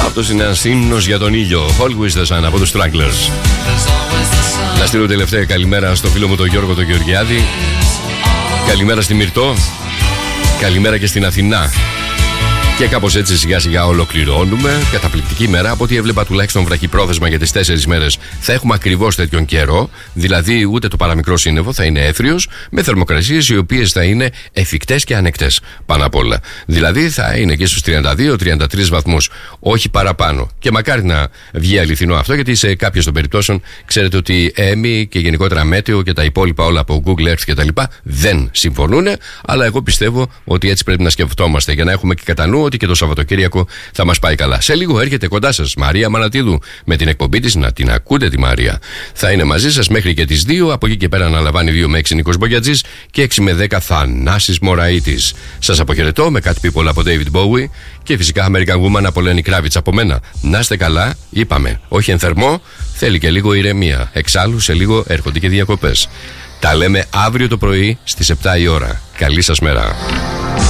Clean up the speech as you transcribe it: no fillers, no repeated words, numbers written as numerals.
αυτός είναι ένας ύμνος για τον ήλιο. Always the sun από τους Stranglers. Να στείλω τελευταία καλημέρα στο φίλο μου τον Γιώργο τον Γεωργιάδη. Καλημέρα στη Μυρτώ. Καλημέρα και στην Αθηνά. Και κάπως έτσι σιγά σιγά ολοκληρώνουμε. Καταπληκτική μέρα. Από ό,τι έβλεπα τουλάχιστον βραχυπρόθεσμα για τις 4 μέρες θα έχουμε ακριβώς τέτοιον καιρό. Δηλαδή ούτε το παραμικρό σύννεφο θα είναι έθριος, με θερμοκρασίες οι οποίες θα είναι εφικτές και ανεκτές πάνω απ' όλα. Δηλαδή θα είναι και στους 32-33 βαθμούς, όχι παραπάνω. Και μακάρι να βγει αληθινό αυτό, γιατί σε κάποιες των περιπτώσεων ξέρετε ότι ΕΜΗ και γενικότερα Μέτεο και τα υπόλοιπα όλα από Google Earth κτλ. Δεν συμφωνούν. Αλλά εγώ πιστεύω ότι έτσι πρέπει να σκεφτόμαστε για να έχουμε και κατά νου ότι και το Σαββατοκύριακο θα μας πάει καλά. Σε λίγο έρχεται κοντά σας Μαρία Μανατίδου με την εκπομπή της. Να την ακούτε τη Μαρία. Θα είναι μαζί σας μέχρι και τις 2. Από εκεί και πέρα αναλαμβάνει 2 με 6 Νίκος Μπογιατζής και 6 με 10 Θανάσης Μωραΐτης. Σας αποχαιρετώ με κάτι people από David Bowie και φυσικά American Woman από Lenny Kravitz από μένα. Να είστε καλά, είπαμε. Όχι εν θερμό, θέλει και λίγο ηρεμία. Εξάλλου σε λίγο έρχονται και διακοπές. Τα λέμε αύριο το πρωί στις 7 η ώρα. Καλή σας μέρα.